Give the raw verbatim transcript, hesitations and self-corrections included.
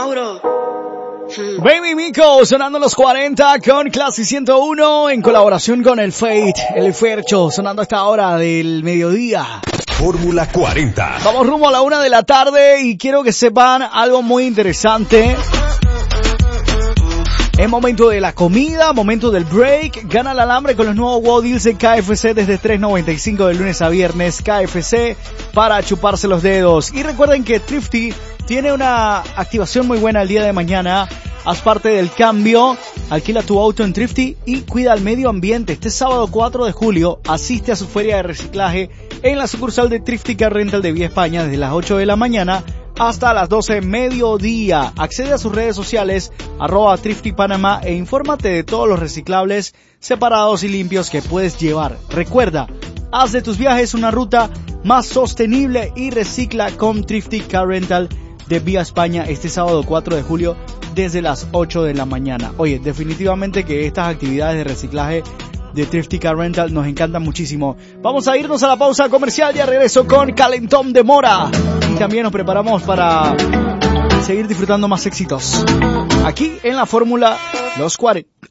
Mauro. Baby Mico sonando los cuarenta con Clase ciento uno en colaboración con el Fate, el Fercho, sonando a esta hora del mediodía. Fórmula cuarenta. Vamos rumbo a la una de la tarde y quiero que sepan algo muy interesante. Es momento de la comida, momento del break. Gana el alambre con los nuevos Wow Deals de K F C desde tres noventa y cinco de lunes a viernes. K F C para chuparse los dedos. Y recuerden que Thrifty tiene una activación muy buena el día de mañana. Haz parte del cambio, alquila tu auto en Thrifty y cuida el medio ambiente. Este sábado cuatro de julio asiste a su feria de reciclaje en la sucursal de Thrifty Car Rental de Vía España desde las ocho de la mañana hasta las doce mediodía. Accede a sus redes sociales, arroba Thrifty Panamá, e infórmate de todos los reciclables separados y limpios que puedes llevar. Recuerda, haz de tus viajes una ruta más sostenible y recicla con Thrifty Car Rental de Vía España este sábado cuatro de julio desde las ocho de la mañana. Oye, definitivamente que estas actividades de reciclaje de Thrifty Car Rental nos encantan muchísimo. Vamos a irnos a la pausa comercial y a regreso con Calentón de Mora. Y también nos preparamos para seguir disfrutando más éxitos aquí en la Fórmula Los cuarenta.